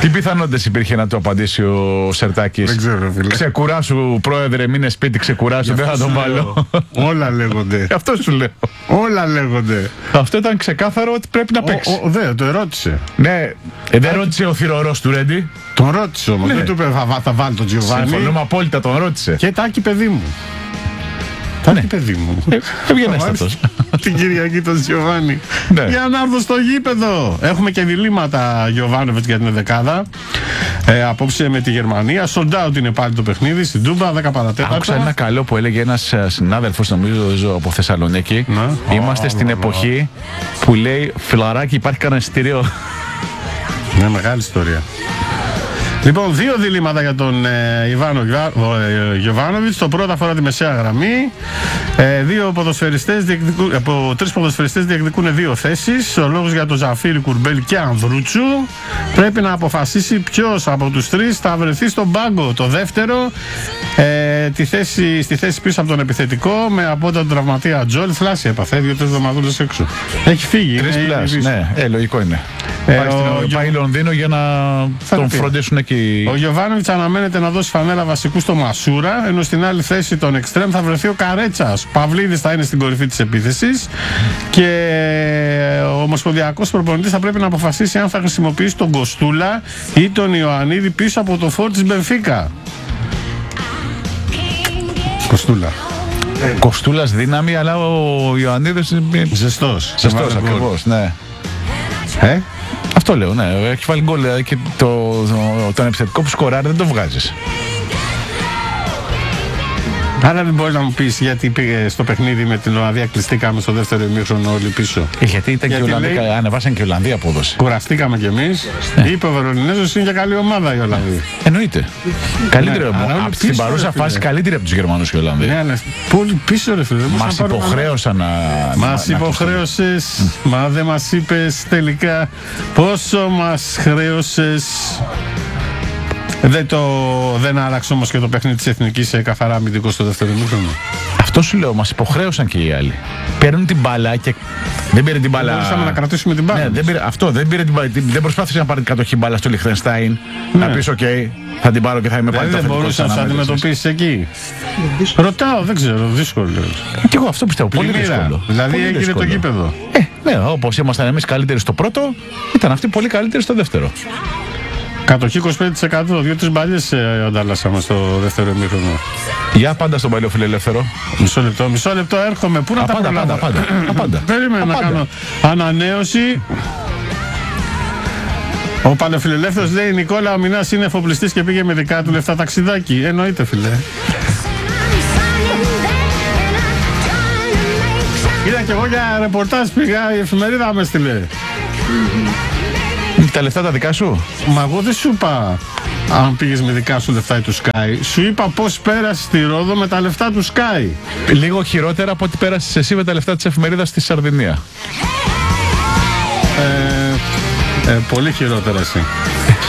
Τι πιθανότητες υπήρχε να το απαντήσει ο Σερτάκης? Δεν ξέρω, φίλε. Ξεκουράσου, πρόεδρε, μείνε σπίτι, ξεκουράσου, δεν θα τον βάλω. Όλα λέγονται. Αυτό σου λέω. Όλα λέγονται. Αυτό ήταν ξεκάθαρο ότι πρέπει να παίξει. Δε, το ερώτησε. Ναι, δεν ρώτησε ο θηρορός του Ρέντι. Τον ρώτησε όμως. Ναι. Δεν του είπε θα βάλει τον Τζιοβάνι. Συμφωνούμε απόλυτα, τον ρώτησε. Και Τάκη, παιδί μου. Τάκη, παιδί μου. Έβγαινε αυτός. Την Κυριακή τον Τζιοβάνι. Ναι. Για να έρθω στο γήπεδο. Έχουμε και διλήμματα Γιοβάνοβιτς για την δεκάδα. Απόψε με τη Γερμανία. Sold out είναι πάλι το παιχνίδι στην Τούμπα, 10 παρατέταρτα. Άκουσα ένα καλό που έλεγε ένας συνάδελφος, νομίζω από Θεσσαλονίκη. Ναι. Είμαστε στην εποχή που λέει φιλαράκι, υπάρχει κανένα εισιτήριο. Ναι, μεγάλη ιστορία. Λοιπόν, δύο διλήμματα για τον Ιβάνο Γιοβάνοβιτς. Το πρώτο αφορά τη μεσαία γραμμή. Τρεις ποδοσφαιριστές διεκδικούν δύο θέσεις. Ο λόγος για τον Ζαφίρι, Κουρμπέλ και Ανδρούτσου. Πρέπει να αποφασίσει ποιος από τους τρεις θα βρεθεί στον πάγκο. Το δεύτερο, στη θέση πίσω από τον επιθετικό, με απόντα τον τραυματία Τζόλ. Θλάση έπαθε, 2-3 εβδομαδούλες έξω. Έχει φύγει. 3+, ναι, λογικό είναι. Πάει Λονδίνο για να τον φροντίσουν εκεί. Ο Γιοβάνοβιτς αναμένεται να δώσει φανέλα βασικού στο Μασούρα, ενώ στην άλλη θέση των εξτρέμ θα βρεθεί ο Καρέτσας. Παυλίδης θα είναι στην κορυφή της επίθεσης και ο ομοσπονδιακός προπονητής θα πρέπει να αποφασίσει αν θα χρησιμοποιήσει τον Κοστούλα ή τον Ιωαννίδη πίσω από το φόρ της Μπενφίκα. Κοστούλα. Κοστούλας δύναμη, αλλά ο Ιωαννίδης Ζεστός. Ζεστός ακριβώς, ναι. Αυτό λέω, ναι. Έχει βάλει γκολ και τον επιθετικό που σκοράρει δεν το βγάζεις. Άρα δεν μπορείς να μου πεις γιατί πήγε στο παιχνίδι με την Ολλανδία, κλειστήκαμε στο δεύτερο ημίχρονο όλοι πίσω. Γιατί ήταν και οι Ολλανδοί, ανεβάσαν και οι Ολλανδοί απόδοση. Κουραστήκαμε κι εμείς. Είπε ο Βερολινέζος είναι και καλή ομάδα οι Ολλανδοί. Εννοείται. Καλύτερη στην παρούσα φάση, καλύτερη από τους Γερμανούς και οι Ολλανδοί. Ναι, αλλά πολύ πίσω ρε φίλε. Μας υποχρέωσαν να. Μας υποχρέωσες, μα δεν μας είπες τελικά πόσο μας χρέωσες. Δεν άλλαξε όμως και το παιχνίδι της Εθνικής σε καθαρά αμυντικό στο δεύτερο ημίχρονο. Αυτό σου λέω, μας υποχρέωσαν και οι άλλοι. Παίρνουν την μπάλα και δεν πήρε την μπάλα. Μπορούσαμε να κρατήσουμε την μπάλα. Ναι, δεν προσπάθησε να πάρει την κατοχή μπάλα στο Λιχτενστάιν. Ναι. Να πεις, OK, θα την πάρω και θα είμαι πάλι. Δεν μπορούσε να σε αντιμετωπίσει εκεί. Ρωτάω, δεν ξέρω, δύσκολο. Και εγώ αυτό πιστεύω. Πολύ δύσκολο. Δηλαδή έγινε το γήπεδο. Ναι, όπως ήμασταν εμείς καλύτεροι στο πρώτο, ήταν αυτοί πολύ καλύτεροι στο δεύτερο. Κατοχή 25%, 2-3 μπάλιες αντάλλασαμε στο δεύτερο ημίχρονο. Για πάντα στον παλαιοφιλελεύθερο. Μισό λεπτό έρχομαι. Πού να τα προλάβω. Απάντα. Περίμενα να κάνω ανανέωση. Ο παλαιοφιλελεύθερος λέει Νικόλα, ο Μινάς είναι εφοπλιστής και πήγε με δικά του λεφτά ταξιδάκι. Εννοείται φίλε. Είδα κι εγώ για ρεπορτάζ πήγα, η εφημερίδα με στείλε. Τα λεφτά τα δικά σου. Μα εγώ δεν σου είπα αν πήγες με δικά σου λεφτά ή του Sky. Σου είπα πώς πέρασες στη Ρόδο με τα λεφτά του Sky. Λίγο χειρότερα από ότι πέρασες εσύ με τα λεφτά της εφημερίδας στη Σαρδινία. Πολύ χειρότερα εσύ.